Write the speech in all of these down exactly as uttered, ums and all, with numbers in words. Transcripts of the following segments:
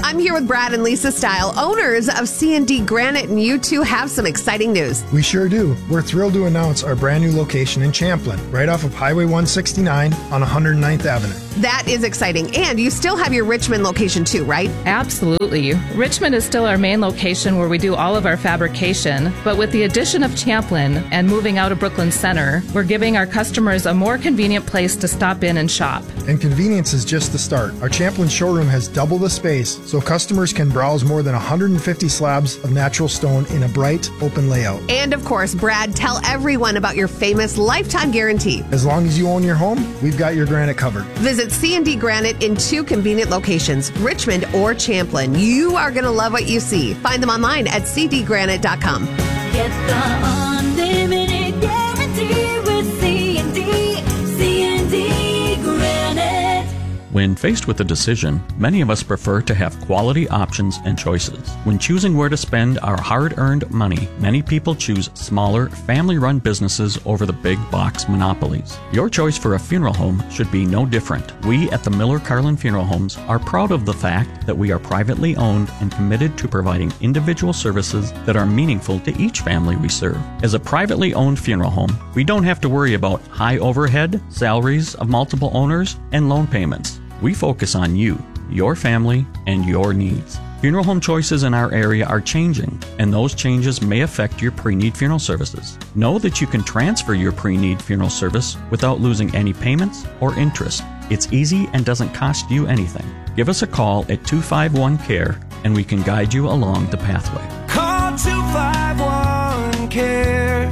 I'm here with Brad and Lisa Style, owners of C and D Granite, and you two have some exciting news. We sure do. We're thrilled to announce our brand new location in Champlin, right off of Highway one sixty-nine on one hundred ninth Avenue. That is exciting. And you still have your Richmond location too, right? Absolutely. Richmond is still our main location where we do all of our fabrication, but with the addition of Champlin and moving out of Brooklyn Center, we're giving our customers a more convenient place to stop in and shop. And convenience is just the start. Our Champlin showroom has double the space, so customers can browse more than one hundred fifty slabs of natural stone in a bright, open layout. And of course, Brad, tell everyone about your famous lifetime guarantee. As long as you own your home, we've got your granite covered. Visit C and D Granite in two convenient locations, Richmond or Champlin. You are going to love what you see. Find them online at c d granite dot com. Get the unlimited guarantee with C and D, C and D Granite. When faced with a decision, many of us prefer to have quality options and choices. When choosing where to spend our hard-earned money, many people choose smaller, family-run businesses over the big box monopolies. Your choice for a funeral home should be no different. We at the Miller Carlin Funeral Homes are proud of the fact that we are privately owned and committed to providing individual services that are meaningful to each family we serve. As a privately owned funeral home, we don't have to worry about high overhead, salaries of multiple owners, and loan payments. We focus on you, your family, and your needs. Funeral home choices in our area are changing, and those changes may affect your pre-need funeral services. Know that you can transfer your pre-need funeral service without losing any payments or interest. It's easy and doesn't cost you anything. Give us a call at two five one C A R E, and we can guide you along the pathway. Call two five one C A R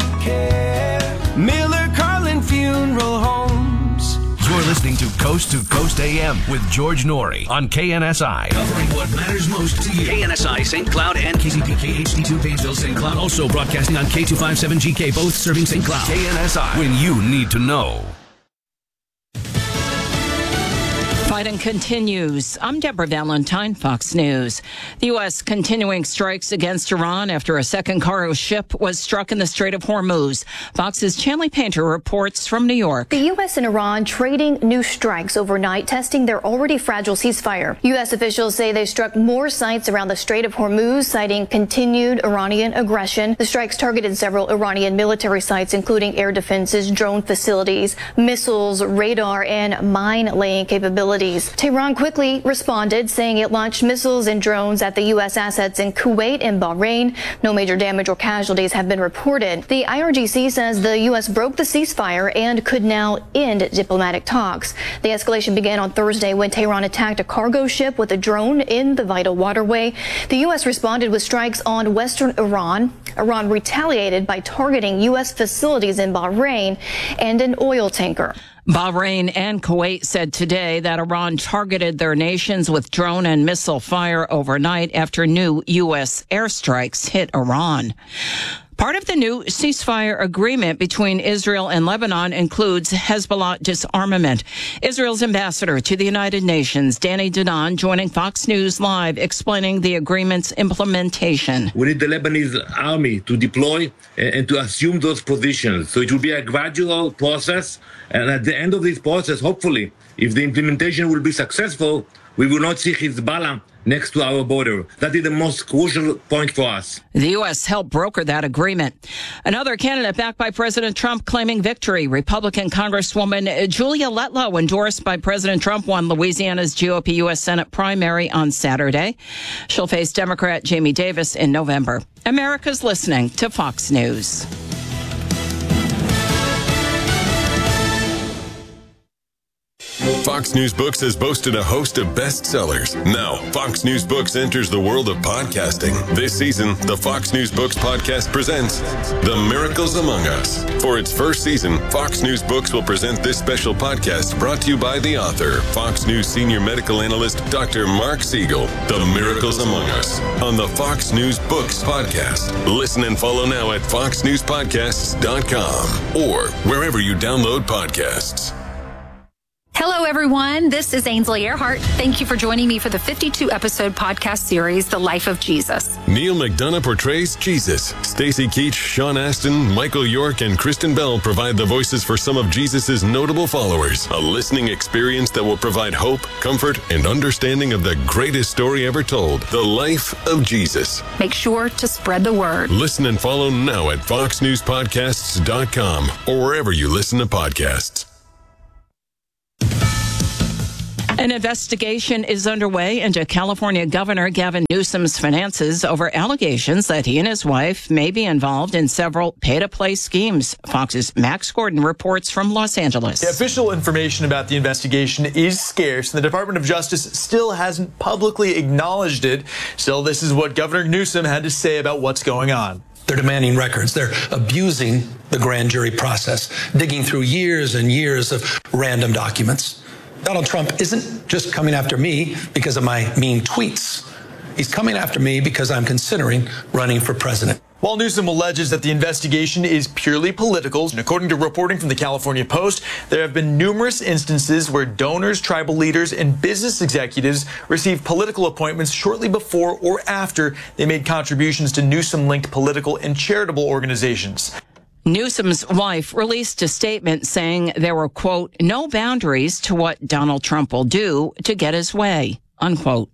E. Miller Carlin Funeral Homes. You're listening to Coast to Coast A M with George Norrie on K N S I. Covering what matters most to you. K N S I, Saint Cloud, and K C P K H D two, Painesville, Saint Cloud. Also broadcasting on K two fifty-seven G K, both serving Saint Cloud. K N S I, when you need to know. Fighting continues. I'm Deborah Valentine, Fox News. The U S continuing strikes against Iran after a second cargo ship was struck in the Strait of Hormuz. Fox's Chanley Painter reports from New York. The U S and Iran trading new strikes overnight, testing their already fragile ceasefire. U S officials say they struck more sites around the Strait of Hormuz, citing continued Iranian aggression. The strikes targeted several Iranian military sites, including air defenses, drone facilities, missiles, radar, and mine-laying capabilities. Tehran quickly responded, saying it launched missiles and drones at the U S assets in Kuwait and Bahrain. No major damage or casualties have been reported. The I R G C says the U S broke the ceasefire and could now end diplomatic talks. The escalation began on Thursday when Tehran attacked a cargo ship with a drone in the vital waterway. The U S responded with strikes on western Iran. Iran retaliated by targeting U S facilities in Bahrain and an oil tanker. Bahrain and Kuwait said today that Iran targeted their nations with drone and missile fire overnight after new U S airstrikes hit Iran. Part of the new ceasefire agreement between Israel and Lebanon includes Hezbollah disarmament. Israel's ambassador to the United Nations, Danny Danon, joining Fox News Live, explaining the agreement's implementation. We need the Lebanese army to deploy and to assume those positions. So it will be a gradual process. And at the end of this process, hopefully, if the implementation will be successful, we will not see Hezbollah next to our border. That is the most crucial point for us. The U S helped broker that agreement. Another candidate backed by President Trump claiming victory. Republican Congresswoman Julia Letlow, endorsed by President Trump, won Louisiana's G O P U S Senate primary on Saturday. She'll face Democrat Jamie Davis in November. America's listening to Fox News. Fox News Books has boasted a host of bestsellers. Now, Fox News Books enters the world of podcasting. This season, the Fox News Books podcast presents The Miracles Among Us. For its first season, Fox News Books will present this special podcast brought to you by the author, Fox News senior medical analyst, Doctor Mark Siegel. The Miracles Among Us on the Fox News Books podcast. Listen and follow now at fox news podcasts dot com or wherever you download podcasts. Hello, everyone. This is Ainsley Earhart. Thank you for joining me for the fifty-two episode podcast series, The Life of Jesus. Neil McDonough portrays Jesus. Stacey Keach, Sean Astin, Michael York, and Kristen Bell provide the voices for some of Jesus' notable followers. A listening experience that will provide hope, comfort, and understanding of the greatest story ever told, The Life of Jesus. Make sure to spread the word. Listen and follow now at fox news podcasts dot com or wherever you listen to podcasts. An investigation is underway into California Governor Gavin Newsom's finances over allegations that he and his wife may be involved in several pay-to-play schemes. Fox's Max Gordon reports from Los Angeles. The official information about the investigation is scarce, and the Department of Justice still hasn't publicly acknowledged it. Still, this is what Governor Newsom had to say about what's going on. They're demanding records. They're abusing the grand jury process, digging through years and years of random documents. Donald Trump isn't just coming after me because of my mean tweets. He's coming after me because I'm considering running for president. While Newsom alleges that the investigation is purely political, and according to reporting from the California Post, there have been numerous instances where donors, tribal leaders, and business executives received political appointments shortly before or after they made contributions to Newsom-linked political and charitable organizations. Newsom's wife released a statement saying there were, quote, no boundaries to what Donald Trump will do to get his way, unquote.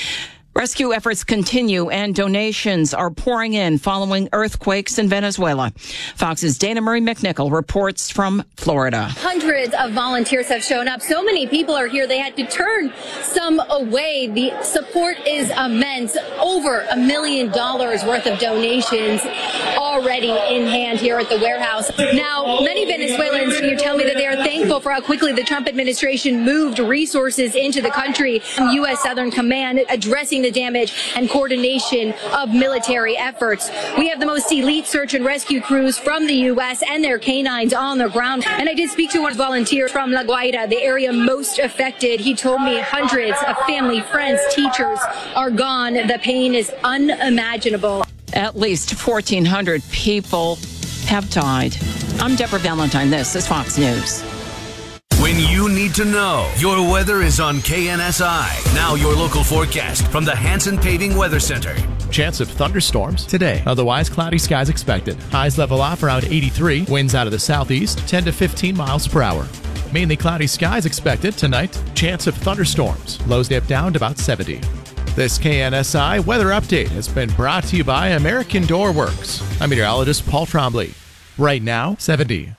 Rescue efforts continue and donations are pouring in following earthquakes in Venezuela. Fox's Dana Marie McNichol reports from Florida. Hundreds of volunteers have shown up. So many people are here, they had to turn some away. The support is immense. Over a million dollars worth of donations already in hand here at the warehouse. Now, many Venezuelans here tell me that they are thankful for how quickly the Trump administration moved resources into the country. U S Southern Command addressing the damage and coordination of military efforts. We have the most elite search and rescue crews from the U S and their canines on the ground. And I did speak to one volunteer from La Guaira, the area most affected. He told me hundreds of family, friends, teachers are gone. The pain is unimaginable. At least fourteen hundred people have died. I'm Deborah Valentine. This is Fox News. When you need to know, your weather is on K N S I. Now your local forecast from the Hanson Paving Weather Center. Chance of thunderstorms today. Otherwise, cloudy skies expected. Highs level off around eighty-three. Winds out of the southeast, ten to fifteen miles per hour. Mainly cloudy skies expected tonight. Chance of thunderstorms. Lows dip down to about seventy. This K N S I weather update has been brought to you by American Door Works. I'm meteorologist Paul Trombley. Right now, seventy.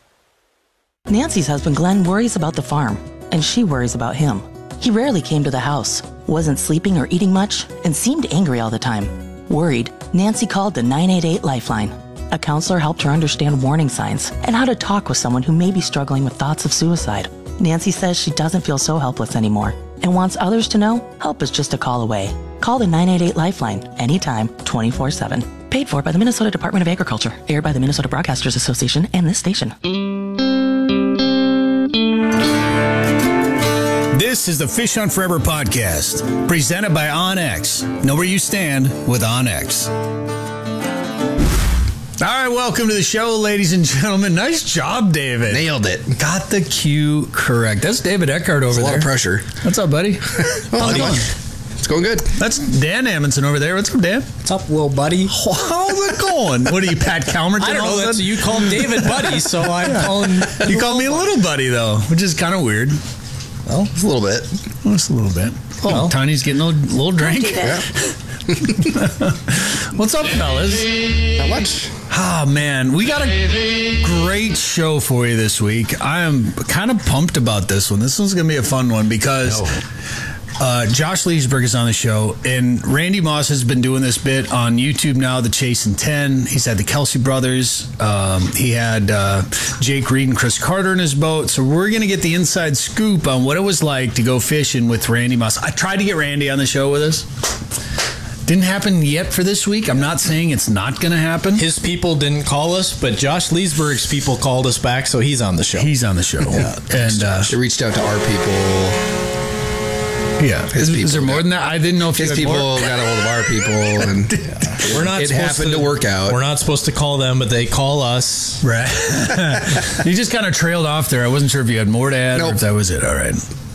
Nancy's husband Glenn worries about the farm, and she worries about him. He rarely came to the house, wasn't sleeping or eating much, and seemed angry all the time. Worried, Nancy called the nine eight eight Lifeline. A counselor helped her understand warning signs and how to talk with someone who may be struggling with thoughts of suicide. Nancy says she doesn't feel so helpless anymore and wants others to know help is just a call away. Call the nine eight eight Lifeline anytime, twenty-four seven. Paid for by the Minnesota Department of Agriculture. Aired by the Minnesota Broadcasters Association and this station. This is the Fish on Forever podcast, presented by OnX. Know where you stand with OnX. All right, welcome to the show, ladies and gentlemen. Nice job, David. Nailed it. Got the cue correct. That's David Eckhart over there. A lot of pressure. What's up, buddy? How's it going? It's going good. That's Dan Amundsen over there. What's up, Dan? What's up, little buddy? How's it going? What are you, Pat Calmerton? I don't know. That's, you called David buddy, so I'm yeah. calling you called me a little buddy, though, which is kind of weird. Well, it's a little bit. Well, it's a little bit. Oh, well, Tiny's getting a little, little drink. Yeah. What's up, fellas? Not much. Oh, man. We got a great show for you this week. I am kind of pumped about this one. This one's going to be a fun one because... No. Uh, Josh Leesburg is on the show, and Randy Moss has been doing this bit on YouTube now, the Chase and ten. He's had the Kelsey brothers. Um, he had uh, Jake Reed and Chris Carter in his boat. So we're going to get the inside scoop on what it was like to go fishing with Randy Moss. I tried to get Randy on the show with us. Didn't happen yet for this week. I'm not saying it's not going to happen. His people didn't call us, but Josh Leesburg's people called us back, so he's on the show. He's on the show. Yeah. And uh, they reached out to our people. Yeah. Is, is there more than that? I didn't know if his you had people more. got a hold of our people, and Yeah. We're not it supposed happened to, to work out. We're not supposed to call them, but they call us. Right. You just kind of trailed off there. I wasn't sure if you had more to add Nope. or if that was it. All right.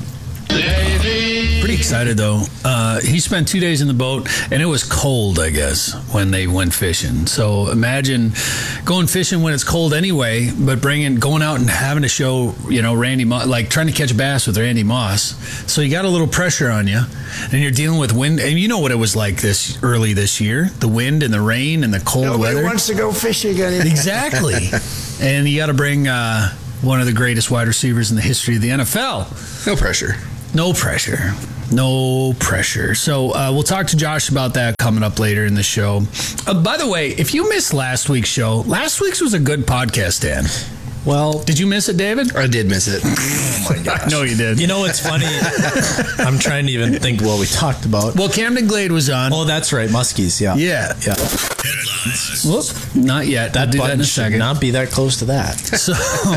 Pretty excited though. Uh, he spent two days in the boat, and it was cold, I guess, when they went fishing. So imagine going fishing when it's cold anyway, but bringing going out and having to show, you know, Randy Moss, like trying to catch bass with Randy Moss. So you got a little pressure on you, and you're dealing with wind. And you know what it was like this early this year: the wind and the rain and the cold Nobody weather. wants to go fishing again. Exactly. And you got to bring uh, one of the greatest wide receivers in the history of the N F L. No pressure. No pressure. No pressure. So uh, we'll talk to Josh about that coming up later in the show. Uh, by the way, if you missed last week's show, last week's was a good podcast, Dan. Well, did you miss it, David? I did miss it. Oh my gosh. No, you did. You know what's funny? I'm trying to even think what we talked about. Well, Camden Glade was on. Oh, that's right. Muskies, yeah. Yeah. Yeah. Whoop, not yet. That I'll do that button in a should second. not be that close to that. So,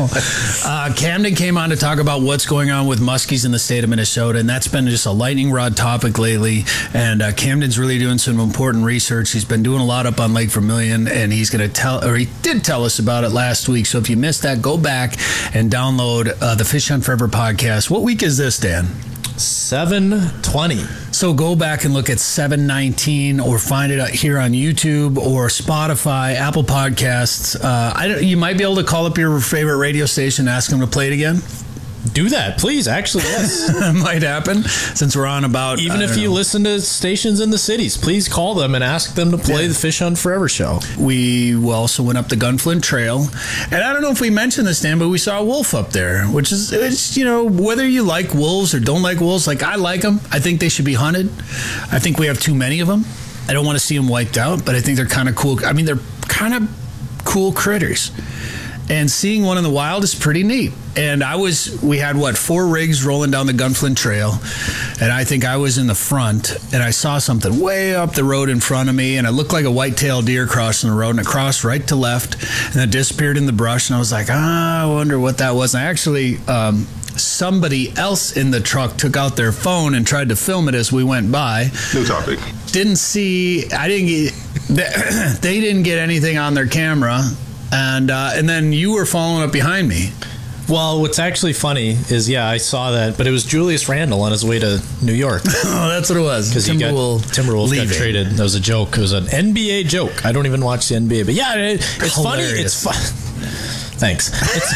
uh, Camden came on to talk about what's going on with muskies in the state of Minnesota, and that's been just a lightning rod topic lately. And uh, Camden's really doing some important research. He's been doing a lot up on Lake Vermilion, and he's going to tell, or he did tell us about it last week. So if you missed that, go back and download uh, the Fish Hunt Forever podcast. What week is this, Dan? seven twenty. So go back and look at seven nineteen, or find it here on YouTube or Spotify, Apple Podcasts. Uh, I don't, you might be able to call up your favorite radio station and ask them to play it again. Do that, please. Actually, yes. It might happen since we're on about... Even I if don't you know. listen to stations in the cities, please call them and ask them to play Yeah. the Fish Hunt Forever show. We also went up the Gunflint Trail. And I don't know if we mentioned this, Dan, but we saw a wolf up there, which is, it's, you know, whether you like wolves or don't like wolves, like I like them. I think they should be hunted. I think we have too many of them. I don't want to see them wiped out, but I think they're kind of cool. I mean, they're kind of cool critters. And seeing one in the wild is pretty neat. And I was, we had what, four rigs rolling down the Gunflint Trail. And I think I was in the front, and I saw something way up the road in front of me, and it looked like a white-tailed deer crossing the road, and it crossed right to left, and then disappeared in the brush. And I was like, ah, I wonder what that was. And I actually, um, somebody else in the truck took out their phone and tried to film it as we went by. New topic. Didn't see, I didn't get, they didn't get anything on their camera. And uh, and then you were following up behind me. Well, what's actually funny is, yeah, I saw that, but it was Julius Randle on his way to New York. Oh, that's what it was. Because he got Timberwolves got leaving. traded. That was a joke. It was an N B A joke. I don't even watch the N B A, but yeah, it, it's funny. It's fun. Thanks.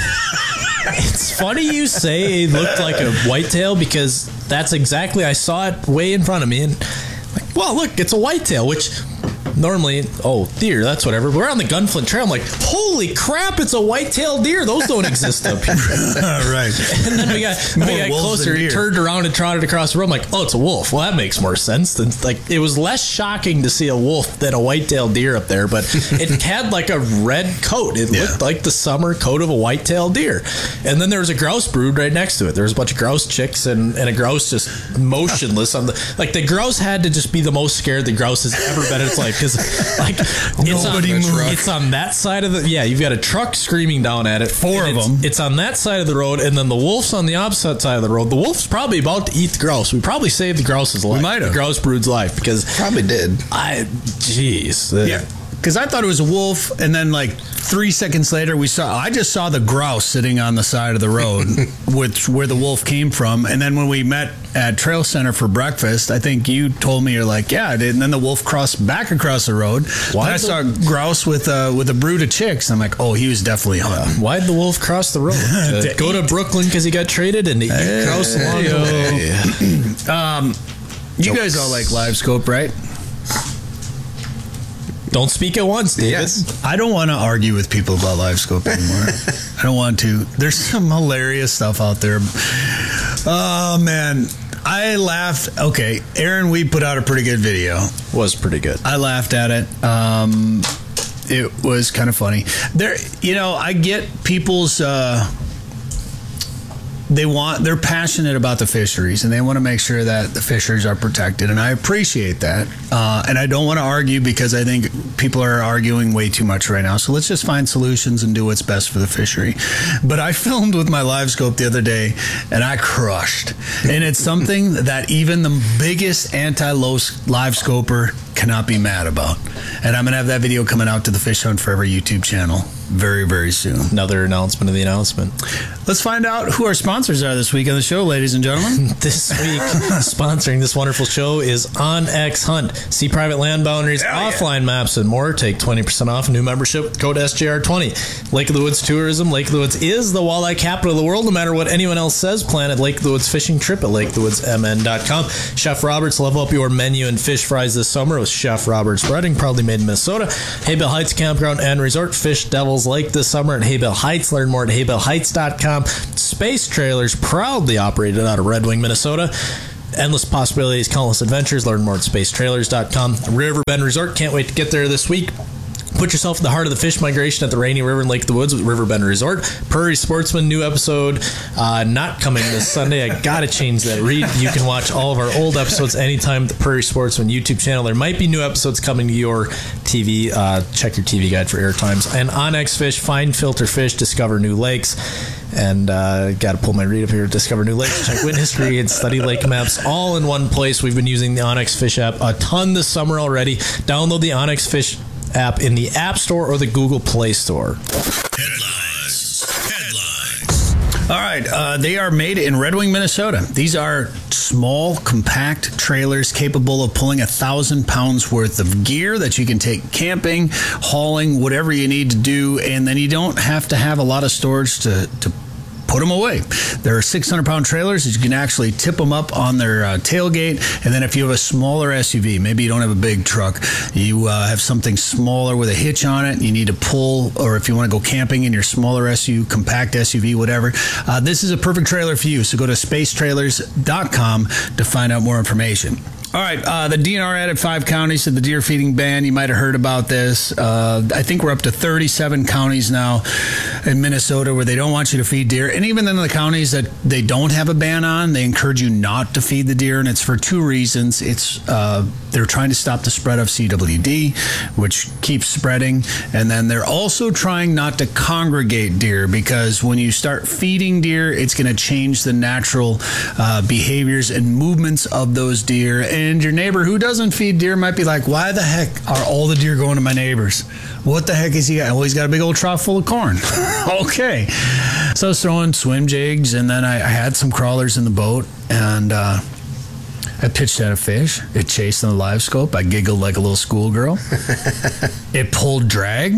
It's, it's funny you say it looked like a whitetail, because that's exactly, I saw it way in front of me, and like, well, look, it's a whitetail, which normally, oh, deer, that's whatever. We're on the Gunflint Trail. I'm like, holy crap, it's a white-tailed deer. Those don't exist up here. Right. And then we got, More we got wolves closer, than deer. turned around and trotted across the road. I'm like, oh, it's a wolf. Well, that makes more sense. Than, like, it was less shocking to see a wolf than a white-tailed deer up there, but it had like a red coat. It Yeah. looked like the summer coat of a white-tailed deer. And then there was a grouse brood right next to it. There was a bunch of grouse chicks and, and a grouse just motionless on the, like, the grouse had to just be the most scared the grouse has ever been in its life, because like it's on, Nobody moved. it's on that side of the, yeah, you've got a truck screaming down at it. Four and of it's, them. It's on that side of the road, and then the wolf's on the opposite side of the road. The wolf's probably about to eat the grouse. We probably saved the grouse's life. might have. The grouse brood's life, because Probably did. I, jeez. The- Yeah. Because I thought it was a wolf, and then like three seconds later, we saw. I just saw the grouse sitting on the side of the road, which where the wolf came from. And then when we met at Trail Center for breakfast, I think you told me, you're like, yeah, I did. And then the wolf crossed back across the road. Why and I the- saw a grouse with a with a brood of chicks. I'm like, oh, he was definitely hunting. Why'd the wolf cross the road? To go to Brooklyn because he got traded and to eat grouse along the way. Um, you guys all like Live Scope, right? Don't speak at once, David. Yes. I don't want to argue with people about Live Scope anymore. I don't want to. There's some hilarious stuff out there. Oh, man. I laughed. Okay, Aaron Weed put out a pretty good video. Was pretty good. I laughed at it. Um, it was kind of funny. There, you know, I get people's uh, they want, they're passionate about the fisheries, and they want to make sure that the fisheries are protected, and I appreciate that. Uh, and I don't want to argue, because I think people are arguing way too much right now. So let's just find solutions and do what's best for the fishery. But I filmed with my live scope the other day, and I crushed. And it's something that even the biggest anti-live scoper cannot be mad about. And I'm going to have that video coming out to the Fish Hunt Forever YouTube channel very, very soon. Another announcement of the announcement. Let's find out who our sponsors are this week on the show, ladies and gentlemen. This week, sponsoring this wonderful show is OnX Hunt. See private land boundaries, Hell offline yeah. maps, and more. Take twenty percent off a new membership with code S J R twenty. Lake of the Woods Tourism. Lake of the Woods is the walleye capital of the world, no matter what anyone else says. Plan at Lake of the Woods fishing trip at lake of the woods m n dot com. Chef Roberts, level up your menu and fish fries this summer with Chef Roberts Breading, proudly made in Minnesota. Haybell Heights Campground and Resort. Fish Devil's Lake this summer at Haybell Heights. Learn more at haybell heights dot com. Space Trailers, proudly operated out of Red Wing, Minnesota. Endless possibilities, countless adventures. Learn more at space trailers dot com. Riverbend Resort, can't wait to get there this week. Put yourself in the heart of the fish migration at the Rainy River and Lake of the Woods with Riverbend Resort. Prairie Sportsman, new episode uh, not coming this Sunday. I gotta change that. Read. You can watch all of our old episodes anytime at the Prairie Sportsman YouTube channel. There might be new episodes coming to your T V. Uh, check your T V guide for air times. And OnX Fish, find filter fish, discover new lakes. And uh, got to pull my read up here. Discover new lakes, check wind history, and study lake maps all in one place. We've been using the OnX Fish app a ton this summer already. Download the OnX Fish app in the App Store or the Google Play Store. Headlines. Headlines. All right. Uh, they are made in Red Wing, Minnesota. These are small, compact trailers capable of pulling a thousand pounds worth of gear that you can take camping, hauling, whatever you need to do. And then you don't have to have a lot of storage to, to put them away. There are six hundred pound trailers that you can actually tip them up on their uh, tailgate. And then if you have a smaller S U V, maybe you don't have a big truck, you uh, have something smaller with a hitch on it, you need to pull, or if you want to go camping in your smaller S U V, compact S U V, whatever, uh, this is a perfect trailer for you. So go to space trailers dot com to find out more information. All right, uh, the D N R added five counties to the deer feeding ban. You might have heard about this. Uh, I think we're up to thirty-seven counties now in Minnesota where they don't want you to feed deer. And even in the counties that they don't have a ban on, they encourage you not to feed the deer. And it's for two reasons. It's uh, they're trying to stop the spread of C W D, which keeps spreading. And then they're also trying not to congregate deer, because when you start feeding deer, it's going to change the natural uh, behaviors and movements of those deer. And And your neighbor who doesn't feed deer might be like, why the heck are all the deer going to my neighbor's? What the heck is he got? Well, he's got a big old trough full of corn. Okay. So I was throwing swim jigs, and then I, I had some crawlers in the boat, and uh, I pitched at a fish. It chased on the live scope. I giggled like a little schoolgirl. It pulled drag.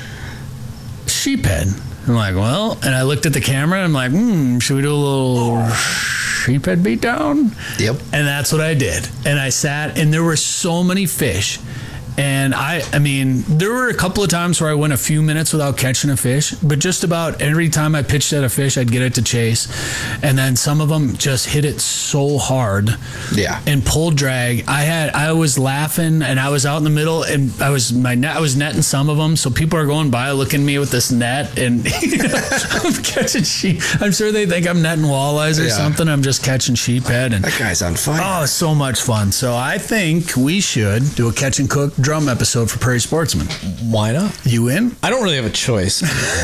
Sheephead. I'm like, well, and I looked at the camera, and I'm like, hmm, should we do a little sheephead beat down? Yep. And that's what I did. And I sat, and there were so many fish. And I, I mean, there were a couple of times where I went a few minutes without catching a fish, but just about every time I pitched at a fish, I'd get it to chase. And then some of them just hit it so hard. Yeah. And pulled drag. I had, I was laughing, and I was out in the middle, and I was, my net, I was netting some of them. So people are going by looking at me with this net, and I'm catching sheep. I'm sure they think I'm netting walleyes or yeah. something. I'm just catching sheephead. And that guy's on fire. Oh, it's so much fun. So I think we should do a catch and cook drum episode for Prairie Sportsman. Why not? You in? I don't really have a choice.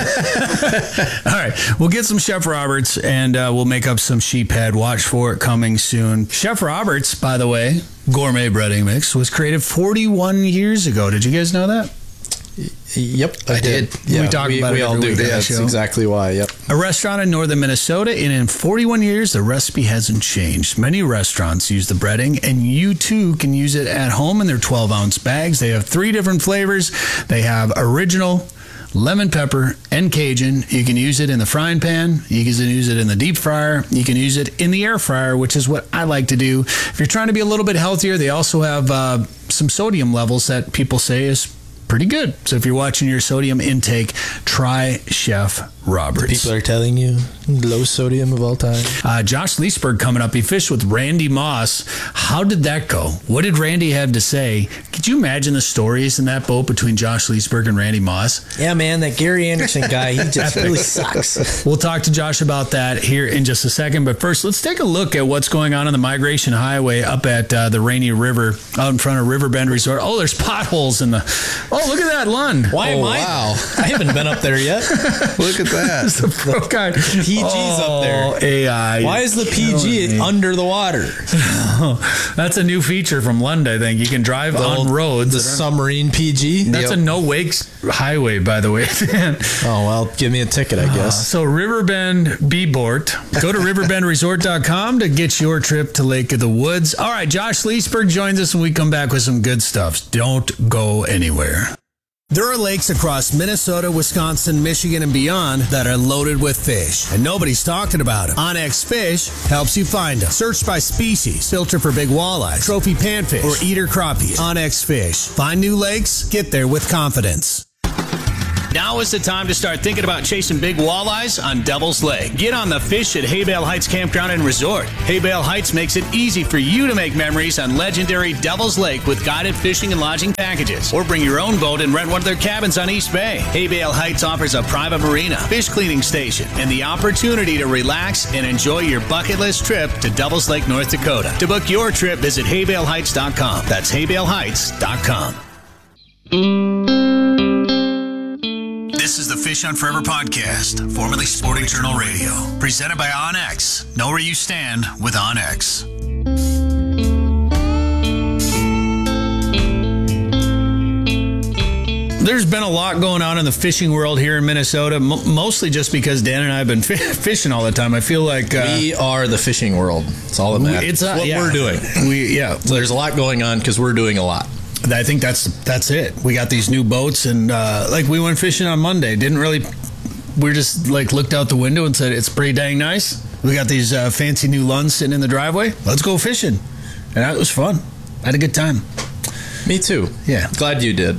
All right. We'll get some Chef Roberts, and uh, we'll make up some sheephead. Watch for it coming soon. Chef Roberts, by the way, gourmet breading mix, was created forty-one years ago. Did you guys know that? Yep, I, I did. did. Yeah, we talk we, about we it. We all do. Yeah, that's show. exactly why. Yep. A restaurant in northern Minnesota, and in forty-one years, the recipe hasn't changed. Many restaurants use the breading, and you too can use it at home in their twelve ounce bags. They have three different flavors. They have original, lemon pepper, and Cajun. You can use it in the frying pan. You can use it in the deep fryer. You can use it in the air fryer, which is what I like to do. If you're trying to be a little bit healthier, they also have uh, some sodium levels that people say is pretty good. So if you're watching your sodium intake, try Chef Roberts. People are telling you low sodium of all time. Uh, Josh Leesburg coming up. He fished with Randy Moss. How did that go? What did Randy have to say? Could you imagine the stories in that boat between Josh Leesburg and Randy Moss? Yeah, man, that Gary Anderson guy, he just really sucks. We'll talk to Josh about that here in just a second. But first, let's take a look at what's going on on the Migration Highway up at uh, the Rainy River, out in front of Riverbend Resort. Oh, there's potholes in the... Oh, look at that, Lund. Why oh, am I... Wow. I haven't been up there yet. Look at that. It's the pro guy. P G's oh, up there. A I. Why is the P G under the water? That's a new feature from Lund, I think. You can drive the on roads. The submarine P G? That's yep. a no-wakes highway, by the way. Oh, well, give me a ticket, I guess. Uh, so Riverbend B-Bort. Go to riverbend resort dot com to get your trip to Lake of the Woods. All right, Josh Leesburg joins us when we come back with some good stuff. Don't go anywhere. There are lakes across Minnesota, Wisconsin, Michigan, and beyond that are loaded with fish, and nobody's talking about them. Onyx Fish helps you find them. Search by species, filter for big walleyes, trophy panfish, or eater crappies. Onyx Fish. Find new lakes, get there with confidence. Now is the time to start thinking about chasing big walleyes on Devil's Lake. Get on the fish at Haybale Heights Campground and Resort. Haybale Heights makes it easy for you to make memories on legendary Devil's Lake with guided fishing and lodging packages. Or bring your own boat and rent one of their cabins on East Bay. Haybale Heights offers a private marina, fish cleaning station, and the opportunity to relax and enjoy your bucket list trip to Devil's Lake, North Dakota. To book your trip, visit haybale heights dot com. That's haybale heights dot com. This is the Fish on Forever podcast, formerly Sporting Journal Radio, presented by OnX. Know where you stand with OnX. There's been a lot going on in the fishing world here in Minnesota, m- mostly just because Dan and I have been f- fishing all the time. I feel like... Uh, we are the fishing world. It's all that matters. It's uh, what yeah. we're doing. We Yeah. So there's a lot going on because we're doing a lot. I think that's that's it. We got these new boats, and uh, like we went fishing on Monday. Didn't really. We just like looked out the window and said it's pretty dang nice. We got these uh, fancy new Lunds sitting in the driveway. Let's go fishing, and that was fun. I had a good time. Me too. Yeah. Glad you did.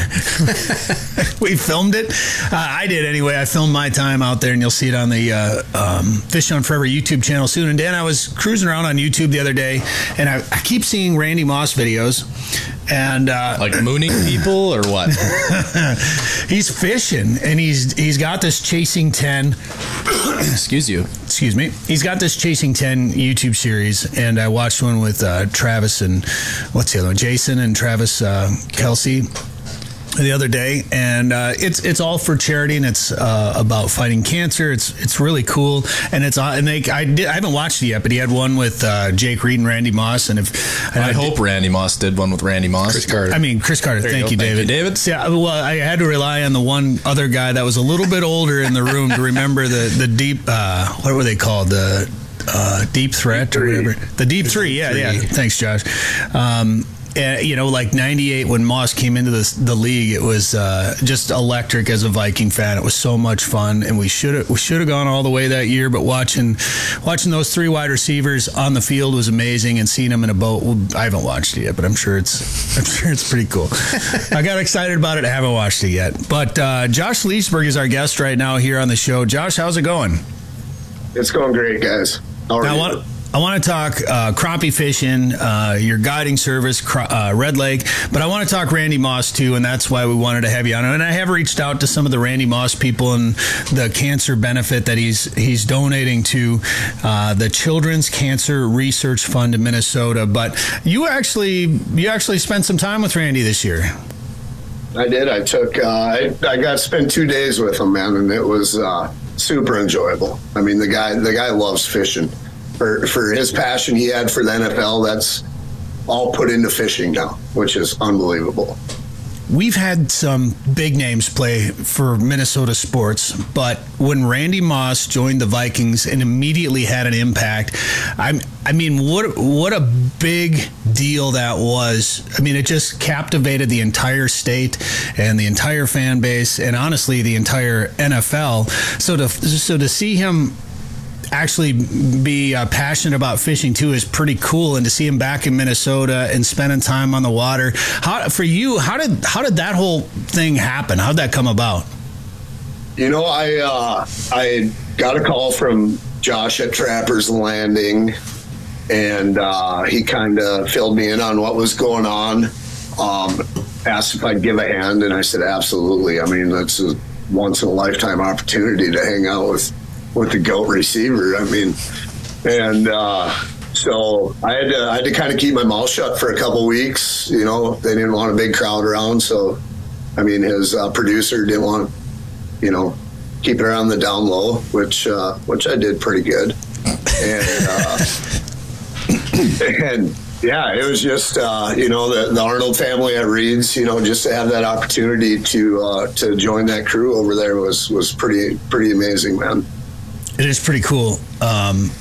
We filmed it. Uh, I did anyway. I filmed my time out there, and you'll see it on the uh, um, Fish on Forever YouTube channel soon. And Dan, I was cruising around on YouTube the other day, and I, I keep seeing Randy Moss videos. And uh, like mooning people or what? He's fishing, and he's he's got this Chasing ten. Excuse you. Excuse me. He's got this Chasing ten YouTube series, and I watched one with uh, Travis and what's the other one? Jason and Travis uh, Kelsey the other day, and uh, it's it's all for charity, and it's uh, about fighting cancer. It's it's really cool, and it's and they I did I haven't watched it yet, but he had one with uh, Jake Reed and Randy Moss, and if and I, I hope did, Randy Moss did one with Randy Moss. Chris Carter. I mean Chris Carter. Thank you, you David. Thank you, David. Yeah, well, I had to rely on the one other guy that was a little bit older in the room to remember the the deep uh, what were they called the uh, deep threat deep or whatever the deep three. Yeah, three. yeah. Thanks, Josh. Um, And, you know, like ninety-eight when Moss came into the, the league, it was uh, just electric as a Viking fan. It was so much fun, and we should have we should have gone all the way that year. But watching watching those three wide receivers on the field was amazing, and seeing them in a boat. Well, I haven't watched it yet, but I'm sure it's I'm sure it's pretty cool. I got excited about it. I haven't watched it yet. But uh, Josh Leesburg is our guest right now here on the show. Josh, how's it going? It's going great, guys. How are now, you? What, I want to talk uh, crappie fishing, uh, your guiding service, uh, Red Lake, but I want to talk Randy Moss too, and that's why we wanted to have you on. And I have reached out to some of the Randy Moss people and the cancer benefit that he's he's donating to uh, the Children's Cancer Research Fund in Minnesota. But you actually you actually spent some time with Randy this year. I did. I took. Uh, I, I got to spend two days with him, man, and it was uh, super enjoyable. I mean, the guy the guy loves fishing. For, for his passion he had for the N F L, that's all put into fishing now, which is unbelievable. We've had some big names play for Minnesota sports, but when Randy Moss joined the Vikings and immediately had an impact, I'm, I mean, what what a big deal that was. I mean, it just captivated the entire state and the entire fan base, and honestly, the entire N F L. So to so to see him actually be uh, passionate about fishing too is pretty cool, and to see him back in Minnesota and spending time on the water. How for you? How did how did that whole thing happen? How did that come about? you know, I uh, I got a call from Josh at Trappers Landing, and uh, he kind of filled me in on what was going on. Um, asked if I'd give a hand, and I said absolutely. I mean, that's a once in a lifetime opportunity to hang out with with the GOAT receiver. I mean, and uh, so I had to I had to kind of keep my mouth shut for a couple weeks. You know, they didn't want a big crowd around, so I mean, his uh, producer didn't want, you know, keep it around the down low, which uh, which I did pretty good, and uh, and yeah, it was just uh, you know the, the Arnold family at Reed's, you know, just to have that opportunity to uh, to join that crew over there was was pretty pretty amazing, man. It is pretty cool. Um,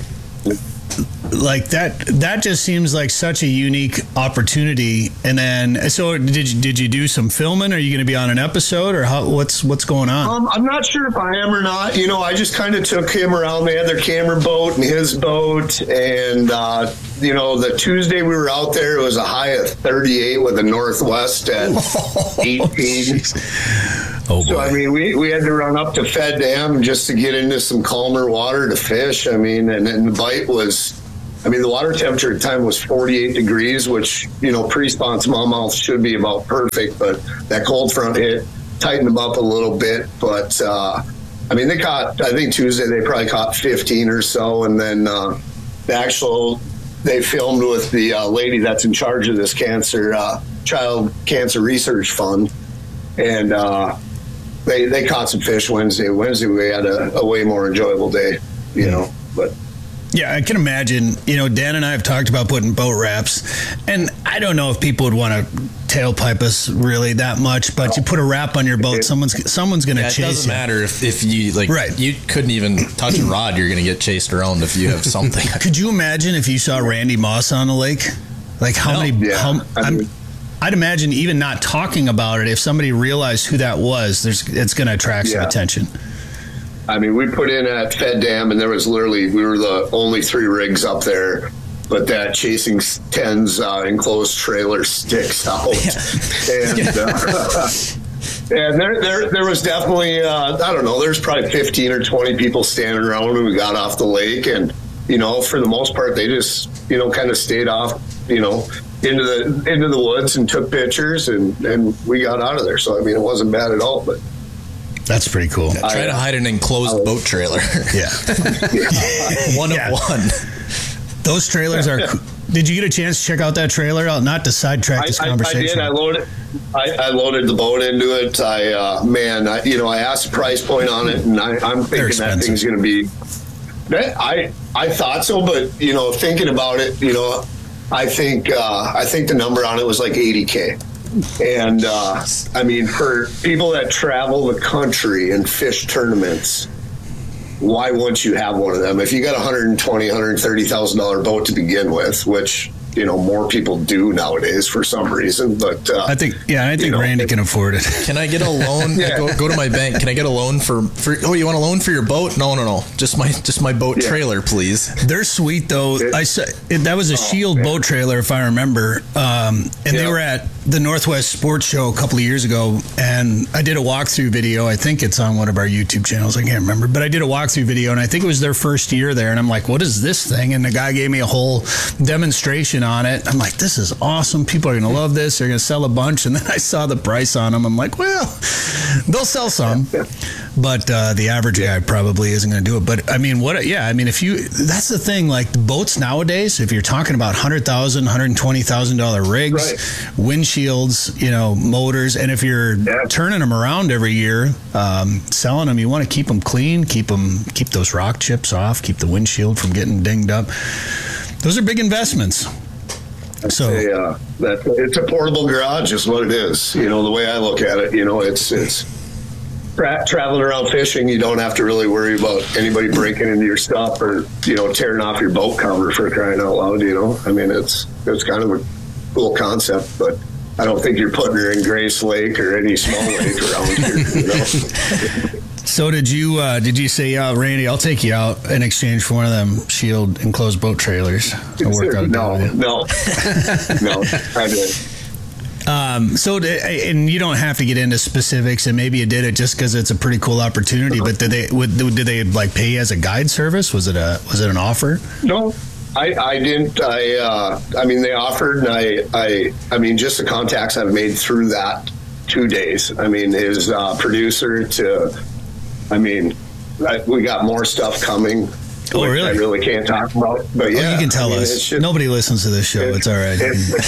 like that that just seems like such a unique opportunity. And then, so did you, did you do some filming? Are you going to be on an episode, or how, what's what's going on? Um, I'm not sure if I am or not. You know, I just kind of took him around. They had their camera boat and his boat, and uh, you know, the Tuesday we were out there, it was a high of thirty-eight with a northwest at eighteen. Oh, so, I mean, we, we had to run up to Fed Dam just to get into some calmer water to fish. I mean, and then the bite was, I mean, the water temperature at the time was forty-eight degrees, which, you know, pre-spawn smallmouth should be about perfect, but that cold front hit, tightened them up a little bit. But, uh, I mean, they caught, I think Tuesday they probably caught fifteen or so, and then uh, the actual, they filmed with the uh, lady that's in charge of this cancer, uh, Child Cancer Research Fund, and, uh, They they caught some fish Wednesday. Wednesday we had a, a way more enjoyable day, you know. But yeah, I can imagine. You know, Dan and I have talked about putting boat wraps, and I don't know if people would want to tailpipe us really that much. But you put a wrap on your boat, someone's someone's going to yeah, chase you. It doesn't you. matter if, if you like. Right. You couldn't even touch a rod. You're going to get chased around if you have something. Could you imagine if you saw Randy Moss on the lake? Like how No. many? Yeah, how, I mean, I'm, I'd imagine even not talking about it, if somebody realized who that was, there's it's going to attract some Yeah. attention. I mean, we put in at Fed Dam, and there was literally, we were the only three rigs up there, but that Chasing Ten's uh, enclosed trailer sticks out. And, uh, and there, there, there was definitely, uh, I don't know, there's probably fifteen or twenty people standing around when we got off the lake. And, you know, for the most part, they just, you know, kind of stayed off, you know, into the into the woods and took pictures, and, and we got out of there. So, I mean, it wasn't bad at all, but that's pretty cool. Yeah, try I, to hide an enclosed boat trailer. Yeah. one yeah. of one. Those trailers are cool. Did you get a chance to check out that trailer? Out, not to sidetrack this I, conversation. I, I did. I loaded. I, I loaded the boat into it. I uh, man, I, you know, I asked the price point on it, and I, I'm thinking that thing's going to be. I I thought so, but you know, thinking about it, you know, I think uh, I think the number on it was like eighty K. And uh, I mean, for people that travel the country and fish tournaments, why wouldn't you have one of them? If you got a one hundred twenty thousand dollars, one hundred thirty thousand dollars boat to begin with, which, you know, more people do nowadays for some reason. But uh, I think, yeah, I think you know, Randy can afford it. Can I get a loan? yeah. go, go to my bank. Can I get a loan for, for? Oh, you want a loan for your boat? No, no, no. Just my just my boat yeah. trailer, please. They're sweet though. It, I said that was a oh, Shield man. boat trailer, if I remember. Um, and yeah. they were at the Northwest Sports Show a couple of years ago, and I did a walkthrough video. I think it's on one of our YouTube channels. I can't remember, but I did a walkthrough video, and I think it was their first year there. And I'm like, "What is this thing?" And the guy gave me a whole demonstration on it. I'm like, this is awesome. People are going to love this. They're going to sell a bunch. And then I saw the price on them. I'm like, well, they'll sell some, but uh, the average guy probably isn't going to do it. But I mean, what? Yeah, I mean, if you, that's the thing. Like the boats nowadays, if you're talking about one hundred thousand dollars, one hundred twenty thousand dollars rigs, right. windshields, you know, motors, and if you're yeah. turning them around every year, um, selling them, you want to keep them clean, keep them, keep those rock chips off, keep the windshield from getting dinged up. Those are big investments. So a, uh, that it's a portable garage is what it is. You know, the way I look at it, you know, it's it's tra- traveling around fishing. You don't have to really worry about anybody breaking into your stuff or, you know, tearing off your boat cover for crying out loud. You know, I mean, it's it's kind of a cool concept, but I don't think you're putting her in Grace Lake or any small lake around here. You know. So did you uh, did you say, uh, Randy, I'll take you out in exchange for one of them Shield enclosed boat trailers? I'll work out a no, no, no, I did. Um, so, and you don't have to get into specifics, and maybe you did it just because it's a pretty cool opportunity. But did they would, did they like pay you as a guide service? Was it a was it an offer? No, I, I didn't. I uh, I mean, they offered, and I I I mean, just the contacts I've made through that two days. I mean, his uh, producer to, I mean, I, we got more stuff coming. Oh, really? I really can't talk about, but yeah, oh, you can tell I mean, us. just, Nobody listens to this show. It's, it's all right.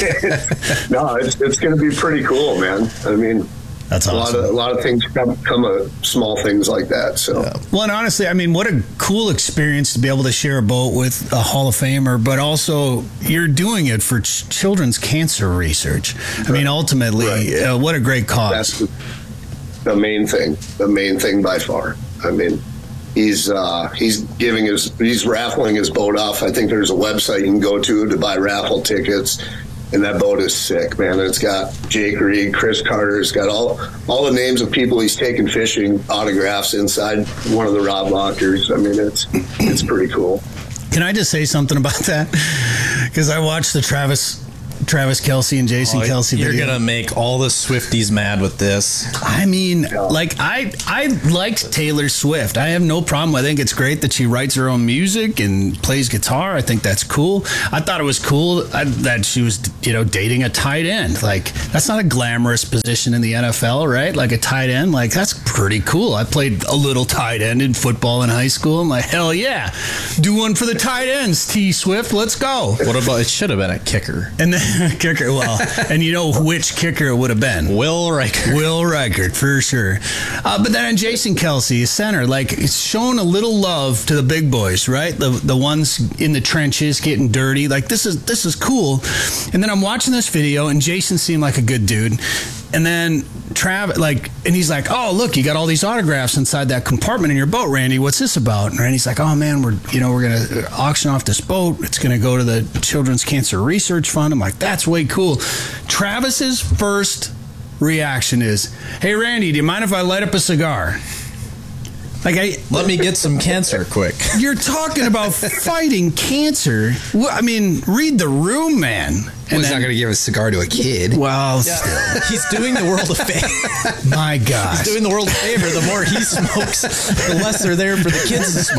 It's, no, it's it's going to be pretty cool, man. I mean, that's a awesome. lot of a lot of things come come of small things like that. So, yeah. Well, and honestly, I mean, what a cool experience to be able to share a boat with a Hall of Famer, but also you're doing it for ch- children's cancer research. I right. mean, ultimately, right. uh, what a great cause. That's the, the main thing. The main thing by far. I mean. He's uh, he's giving his he's raffling his boat off. I think there's a website you can go to to buy raffle tickets, and that boat is sick, man. It's got Jake Reed, Chris Carter. It's got all all the names of people he's taken fishing autographs inside one of the rod lockers. I mean, it's it's pretty cool. Can I just say something about that? Because I watched the Travis. Travis Kelce and Jason oh, Kelce You're video. gonna make all the Swifties mad with this. I mean, like I I liked Taylor Swift. I have no problem. I think it's great that she writes her own music and plays guitar. I think that's cool. I thought it was cool that she was, you know, dating a tight end. Like, that's not a glamorous position in the N F L, right? Like a tight end. Like, that's pretty cool. I played a little tight end in football in high school. I'm like, hell yeah. Do one for the tight ends, T Swift. Let's go. What about, it should have been a kicker. And then kicker, well, and you know which kicker it would have been. Will Reichert. Will Reichert, for sure. Uh, but then on Jason Kelce, center, like, it's showing a little love to the big boys, right? The the ones in the trenches getting dirty. Like, this is this is cool. And then I'm watching this video, and Jason seemed like a good dude. And then Trav, like, and he's like, oh, look, you got all these autographs inside that compartment in your boat, Randy. What's this about? And Randy's like, oh, man, we're, you know, we're going to auction off this boat. It's going to go to the Children's Cancer Research Fund. I'm like, that's way cool. Travis's first reaction is, hey, Randy, do you mind if I light up a cigar? Like, I, let me get some cancer quick. You're talking about fighting cancer. Well, I mean, read the room, man. And well, he's then, not going to give a cigar to a kid. Well, yeah. still. He's doing the world a favor. My God. He's doing the world a favor. The more he smokes, the less they're there for the kids to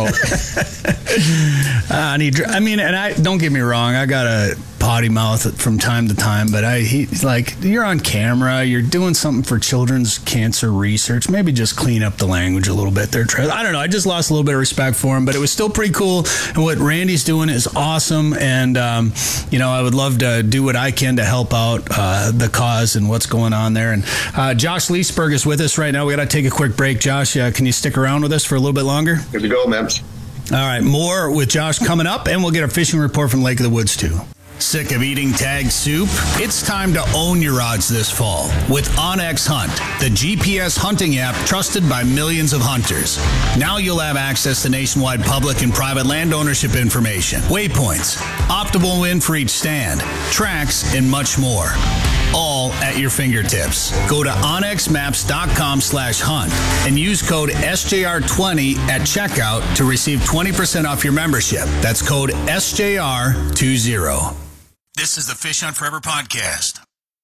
smoke. uh, and he, I mean, and I don't get me wrong. I got a potty mouth from time to time, but I he's like, you're on camera. You're doing something for children's cancer research. Maybe just clean up the language a little bit there, Trev. I don't know. I just lost a little bit of respect for him, but it was still pretty cool. And what Randy's doing is awesome. And, um, you know, I would love to do what I can to help out uh, the cause and what's going on there. And uh, Josh Leesburg is with us right now. We got to take a quick break. Josh, uh, can you stick around with us for a little bit longer? Good to go, man. All right, more with Josh coming up, and we'll get a fishing report from Lake of the Woods too. Sick of eating tag soup? It's time to own your odds this fall with OnX Hunt, the G P S hunting app trusted by millions of hunters. Now you'll have access to nationwide public and private land ownership information, waypoints, optimal wind for each stand, tracks, and much more. All at your fingertips. Go to onxmaps.com slash hunt and use code S J R twenty at checkout to receive twenty percent off your membership. That's code S J R twenty. This is the Fish Hunt Forever podcast.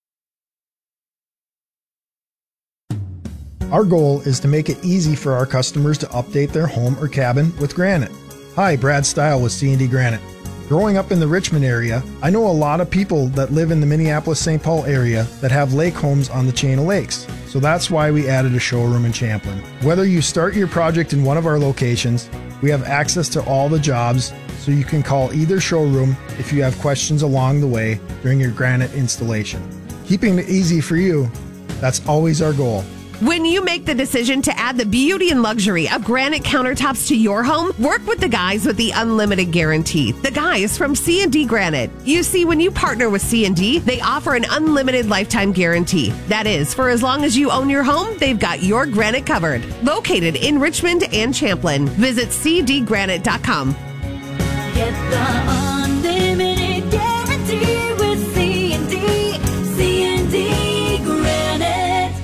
Our goal is to make it easy for our customers to update their home or cabin with granite. Hi, Brad Stile with C and D Granite. Growing up in the Richmond area, I know a lot of people that live in the Minneapolis-Saint Paul area that have lake homes on the chain of lakes. So that's why we added a showroom in Champlin. Whether you start your project in one of our locations, we have access to all the jobs, so you can call either showroom if you have questions along the way during your granite installation. Keeping it easy for you, that's always our goal. When you make the decision to add the beauty and luxury of granite countertops to your home, work with the guys with the unlimited guarantee. The guys from C and D Granite. You see, when you partner with C and D, they offer an unlimited lifetime guarantee. That is, for as long as you own your home, they've got your granite covered. Located in Richmond and Champlin. Visit c d granite dot com. Get the unlimited guarantee with C and D. C and D Granite.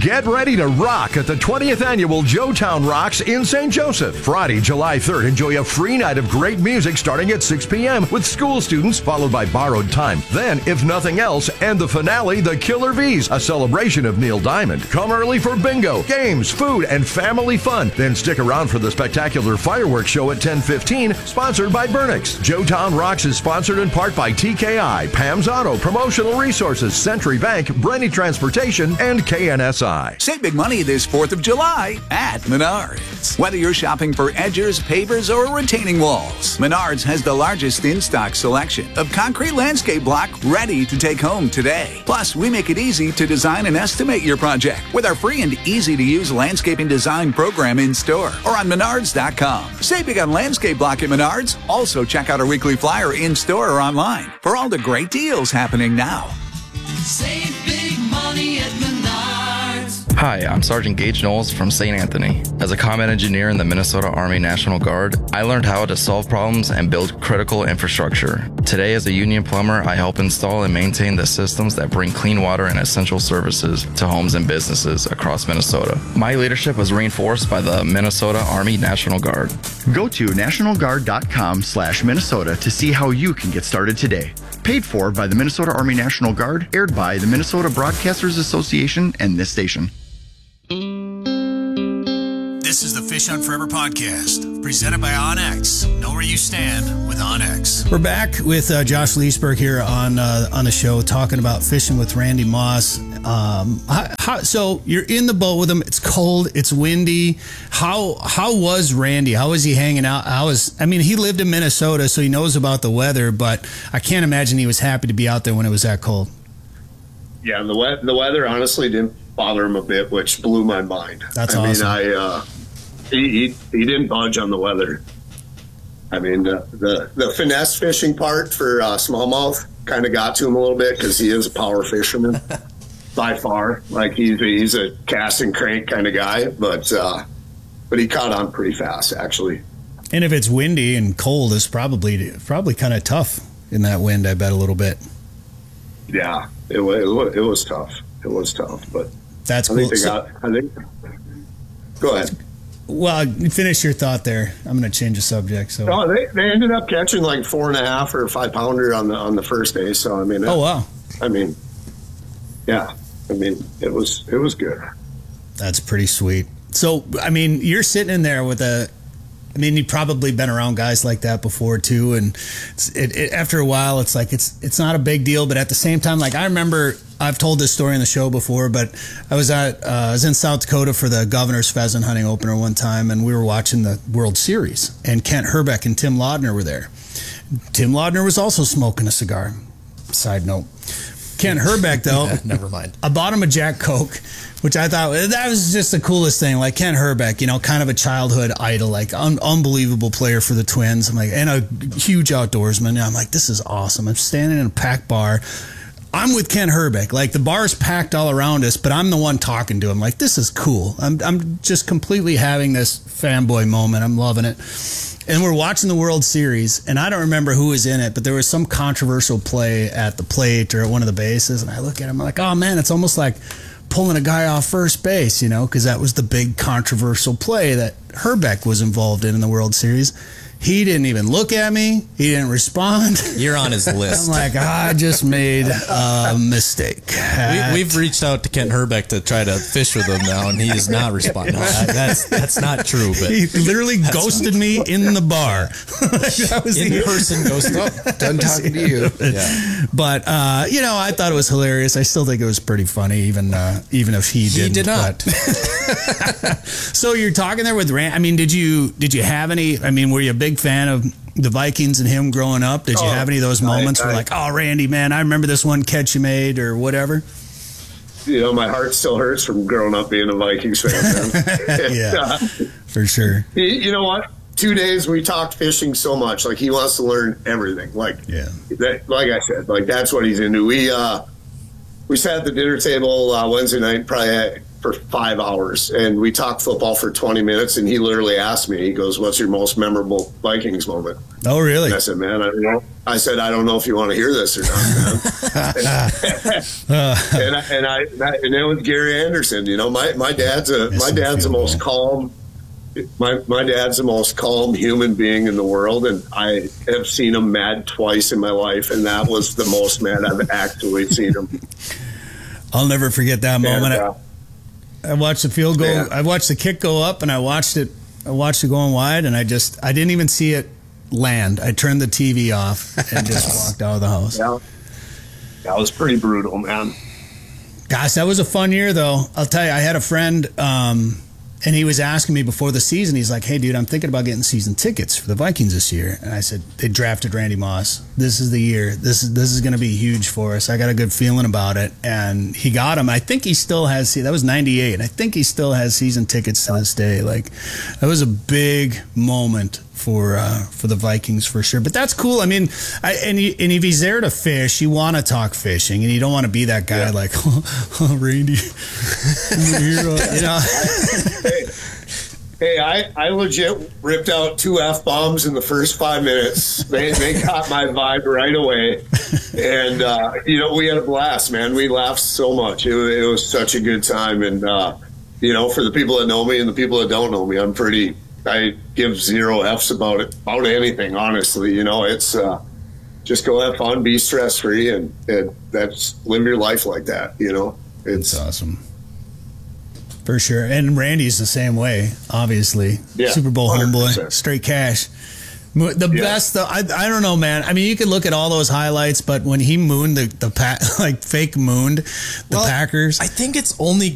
Get ready to rock at the twentieth Annual Joetown Rocks in Saint Joseph. Friday, July third, enjoy a free night of great music starting at six p.m. with school students, followed by Borrowed Time. Then, if nothing else, and the finale, the Killer Bees, a celebration of Neil Diamond. Come early for bingo, games, food, and family fun. Then stick around for the spectacular fireworks show at ten fifteen, sponsored by Burnix. Joetown Rocks is sponsored in part by T K I, Pam's Auto, Promotional Resources, Century Bank, Brenny Transportation, and K N S I. Save big money this fourth of July at Menards. Whether you're shopping for edgers, pavers, or retaining walls, Menards has the largest in-stock selection of concrete landscape block ready to take home today. Plus, we make it easy to design and estimate your project with our free and easy-to-use landscaping design program in store or on menards dot com. Save big on landscape block at Menards. Also, check out our weekly flyer in store or online for all the great deals happening now. Save big money at Menards. Hi, I'm Sergeant Gage Knowles from Saint Anthony. As a combat engineer in the Minnesota Army National Guard, I learned how to solve problems and build critical infrastructure. Today, as a union plumber, I help install and maintain the systems that bring clean water and essential services to homes and businesses across Minnesota. My leadership was reinforced by the Minnesota Army National Guard. Go to national guard dot com slash Minnesota to see how you can get started today. Paid for by the Minnesota Army National Guard, aired by the Minnesota Broadcasters Association and this station. This is the Fish Hunt Forever podcast, presented by OnX. Know where you stand with OnX. We're back with uh, Josh Leesburg here on uh, on the show, talking about fishing with Randy Moss. Um, how, how, so you're in the boat with him. It's cold. It's windy. How how was Randy? How was he hanging out? How was I mean, he lived in Minnesota, so he knows about the weather. But I can't imagine he was happy to be out there when it was that cold. Yeah, the we- the weather honestly didn't bother him a bit, which blew my mind. That's I awesome. mean, I uh, he, he he didn't budge on the weather. I mean, the the, the finesse fishing part for uh, smallmouth kind of got to him a little bit because he is a power fisherman by far. Like he's he's a cast and crank kind of guy, but uh, but he caught on pretty fast actually. And if it's windy and cold, it's probably probably kind of tough in that wind. I bet a little bit. Yeah, it was it was, it was tough. It was tough, but that's I cool. think they So- got. I think. Go ahead. Well, finish your thought there. I'm going to change the subject. So. No, they, they ended up catching like four and a half or five pounder on the on the first day. So I mean, it, Oh wow. I mean, yeah, I mean it was it was good. That's pretty sweet. So, I mean, you're sitting in there with a, I mean, you've probably been around guys like that before too. And it's, it, it, after a while, it's like, it's, it's not a big deal. But at the same time, like I remember, I've told this story on the show before, but I was at, uh, I was in South Dakota for the Governor's Pheasant Hunting opener one time. And we were watching the World Series and Kent Herbeck and Tim Laudner were there. Tim Laudner was also smoking a cigar. Side note. Kent Herbeck, though. Never mind. I bought him a Jack Coke, which I thought that was just the coolest thing. Like Kent Herbeck, you know, kind of a childhood idol, like un- unbelievable player for the Twins. I'm like, and a huge outdoorsman. And I'm like, this is awesome. I'm standing in a packed bar. I'm with Kent Herbeck. Like the bar's packed all around us, but I'm the one talking to him. Like, this is cool. I'm I'm just completely having this fanboy moment. I'm loving it. And we're watching the World Series, and I don't remember who was in it, but there was some controversial play at the plate or at one of the bases, and I look at him, I'm like, oh, man, it's almost like pulling a guy off first base, you know, because that was the big controversial play that Herbeck was involved in in the World Series. He didn't even look at me. He didn't respond. You're on his list. I'm like, I just made a mistake. We, we've reached out to Kent Herbeck to try to fish with him now, and he is not responding. That- that's that's not true. But He literally ghosted me in the bar. That was in the- person ghost up. Done talking to you. Yeah. But uh, you know, I thought it was hilarious. I still think it was pretty funny, even uh, even if he didn't. He did not. But- so you're talking there with Rand. I mean, did you did you have any? I mean, were you a big fan of the Vikings and him growing up? Did you Oh, have any of those I- moments I- where like, oh, Randy, man, I remember this one catch you made or whatever? You know, my heart still hurts from growing up being a Vikings fan. Man. Yeah, Uh, for sure. you, you know what? Two days we talked fishing so much. Like he wants to learn everything. Like yeah, that, like I said, like that's what he's into. We uh, we sat at the dinner table uh, Wednesday night, probably for five hours, and we talked football for twenty minutes. And he literally asked me, he goes, "What's your most memorable Vikings moment?" Oh, really? And I said, "Man, I don't know. I said, I don't know if you want to hear this or not, man. and, I, and I and it was Gary Anderson. You know, my my dad's a my dad's the most calm. My my dad's the most calm human being in the world, and I have seen him mad twice in my life, and that was the most mad I've actually seen him. I'll never forget that moment. And, uh, I, I watched the field goal. Yeah. I watched the kick go up, and I watched it. I watched it going wide, and I just I didn't even see it land. I turned the T V off and just walked out of the house. Yeah, that was pretty brutal, man. Gosh, that was a fun year, though. I'll tell you, I had a friend, um, and he was asking me before the season. He's like, "Hey, dude, I'm thinking about getting season tickets for the Vikings this year." And I said, "They drafted Randy Moss. This is the year. This is this is going to be huge for us. I got a good feeling about it." And he got him. I think he still has. That was ninety-eight. I think he still has season tickets to this day. Like, that was a big moment for uh, for the Vikings for sure. But that's cool. I mean, I, and, he, and if he's there to fish, you want to talk fishing, and you don't want to be that guy yeah. like, oh, oh, Randy, you know. Hey, hey, I, I legit ripped out two F-bombs in the first five minutes. They they caught my vibe right away. And, uh, you know, we had a blast, man. We laughed so much. It, it was such a good time. And, uh, you know, for the people that know me and the people that don't know me, I'm pretty, I give zero F's about it, about anything, honestly. You know, it's uh, just go have fun, be stress-free, and, and that's live your life like that, you know. It's that's awesome. For sure. And Randy's the same way, obviously. Yeah, Super Bowl one hundred homeboy, percent. straight cash. The yeah. best, though, I, I don't know, man. I mean, you could look at all those highlights, but when he mooned the, the pa- like fake mooned the well, Packers. I think it's only